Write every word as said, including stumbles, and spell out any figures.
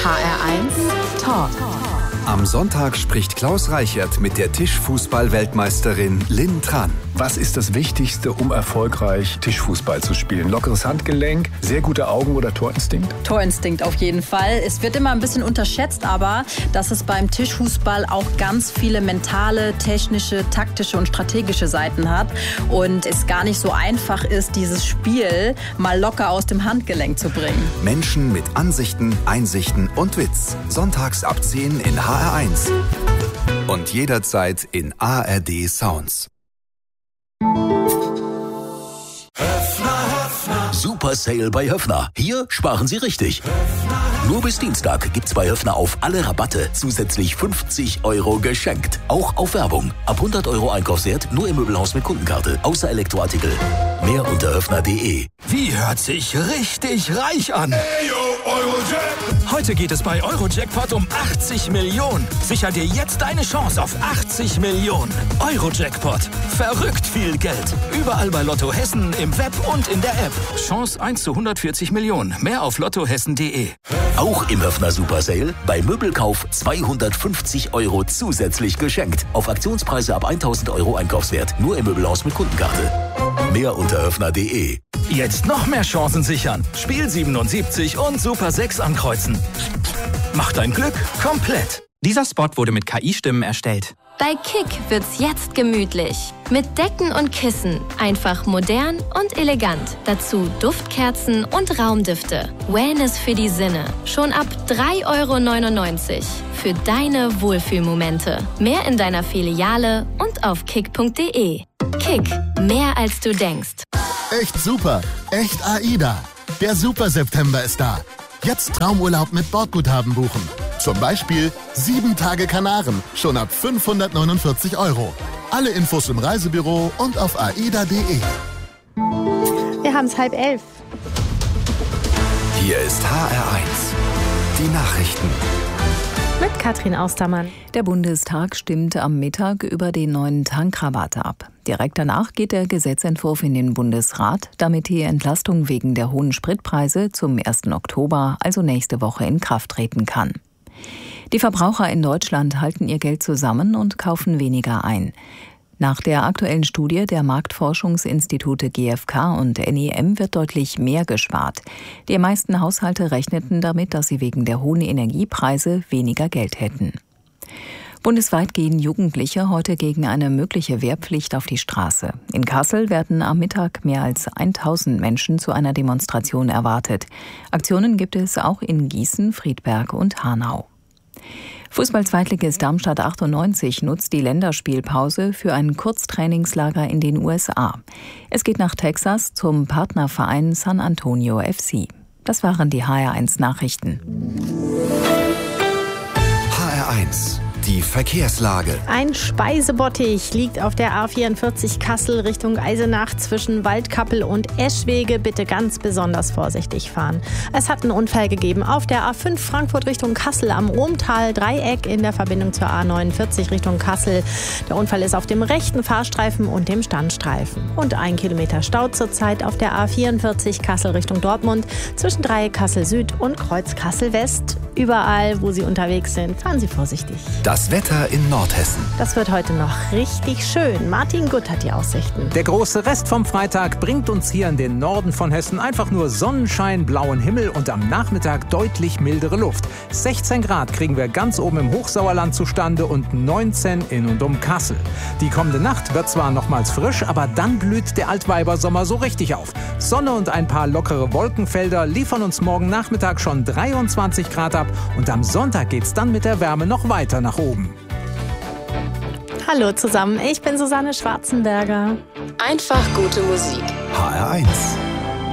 H R eins Talk. Am Sonntag spricht Klaus Reichert mit der Tischfußball-Weltmeisterin Lynn Tran. Was ist das Wichtigste, um erfolgreich Tischfußball zu spielen? Lockeres Handgelenk, sehr gute Augen oder Torinstinkt? Torinstinkt auf jeden Fall. Es wird immer ein bisschen unterschätzt, aber dass es beim Tischfußball auch ganz viele mentale, technische, taktische und strategische Seiten hat und es gar nicht so einfach ist, dieses Spiel mal locker aus dem Handgelenk zu bringen. Menschen mit Ansichten, Einsichten und Witz. Sonntags ab zehn in H R eins. Und jederzeit in A R D Sounds. Super Sale bei Höffner. Hier sparen Sie richtig. Nur bis Dienstag gibt's bei Höffner auf alle Rabatte zusätzlich fünfzig Euro geschenkt. Auch auf Werbung. Ab hundert Euro Einkaufswert nur im Möbelhaus mit Kundenkarte. Außer Elektroartikel. Mehr unter höffner punkt de. Wie hört sich richtig reich an? Hey, yo, Eurojackpot. Heute geht es bei Eurojackpot um achtzig Millionen. Sicher dir jetzt deine Chance auf achtzig Millionen. Eurojackpot. Verrückt viel Geld. Überall bei Lotto Hessen, im Web und in der App. Chance eins zu hundertvierzig Millionen. Mehr auf lottohessen punkt de. Auch im Höffner Super Sale bei Möbelkauf zweihundertfünfzig Euro zusätzlich geschenkt. Auf Aktionspreise ab tausend Euro Einkaufswert. Nur im Möbelhaus mit Kundenkarte. Mehr unter höffner punkt de. Jetzt noch mehr Chancen sichern. Spiel siebenundsiebzig und Super sechs ankreuzen. Mach dein Glück komplett. Dieser Spot wurde mit K I-Stimmen erstellt. Bei Kick wird's jetzt gemütlich. Mit Decken und Kissen. Einfach modern und elegant. Dazu Duftkerzen und Raumdüfte. Wellness für die Sinne. Schon ab drei Euro neunundneunzig. Für deine Wohlfühlmomente. Mehr in deiner Filiale und auf kick punkt de. Kick. Mehr als du denkst. Echt super. Echt AIDA. Der Super September ist da. Jetzt Traumurlaub mit Bordguthaben buchen. Zum Beispiel sieben Tage Kanaren, schon ab fünfhundertneunundvierzig Euro. Alle Infos im Reisebüro und auf aida punkt de. Wir haben es halb elf. Hier ist H R eins. Die Nachrichten. Mit Katrin Austermann. Der Bundestag stimmt am Mittag über den neuen Tankrabatt ab. Direkt danach geht der Gesetzentwurf in den Bundesrat, damit die Entlastung wegen der hohen Spritpreise zum ersten Oktober, also nächste Woche, in Kraft treten kann. Die Verbraucher in Deutschland halten ihr Geld zusammen und kaufen weniger ein. Nach der aktuellen Studie der Marktforschungsinstitute G f K und N E M wird deutlich mehr gespart. Die meisten Haushalte rechneten damit, dass sie wegen der hohen Energiepreise weniger Geld hätten. Bundesweit gehen Jugendliche heute gegen eine mögliche Wehrpflicht auf die Straße. In Kassel werden am Mittag mehr als tausend Menschen zu einer Demonstration erwartet. Aktionen gibt es auch in Gießen, Friedberg und Hanau. Fußball-Zweitligist Darmstadt achtundneunzig nutzt die Länderspielpause für ein Kurztrainingslager in den U S A. Es geht nach Texas zum Partnerverein San Antonio F C. Das waren die H R eins Nachrichten. H R eins. Die Verkehrslage. Ein Speisebottich liegt auf der A vierundvierzig Kassel Richtung Eisenach zwischen Waldkappel und Eschwege. Bitte ganz besonders vorsichtig fahren. Es hat einen Unfall gegeben auf der A fünf Frankfurt Richtung Kassel am Ohmtal-Dreieck in der Verbindung zur A neunundvierzig Richtung Kassel. Der Unfall ist auf dem rechten Fahrstreifen und dem Standstreifen. Und ein Kilometer Stau zurzeit auf der A vierundvierzig Kassel Richtung Dortmund zwischen Dreieck Kassel Süd und Kreuz Kassel West. Überall, wo Sie unterwegs sind, fahren Sie vorsichtig. Das Wetter in Nordhessen. Das wird heute noch richtig schön. Martin Gutt hat die Aussichten. Der große Rest vom Freitag bringt uns hier in den Norden von Hessen einfach nur Sonnenschein, blauen Himmel und am Nachmittag deutlich mildere Luft. sechzehn Grad kriegen wir ganz oben im Hochsauerland zustande und neunzehn in und um Kassel. Die kommende Nacht wird zwar nochmals frisch, aber dann blüht der Altweibersommer so richtig auf. Sonne und ein paar lockere Wolkenfelder liefern uns morgen Nachmittag schon dreiundzwanzig Grad ab und am Sonntag geht's dann mit der Wärme noch weiter nach oben. Hallo zusammen, ich bin Susanne Schwarzenberger. Einfach gute Musik. H R eins.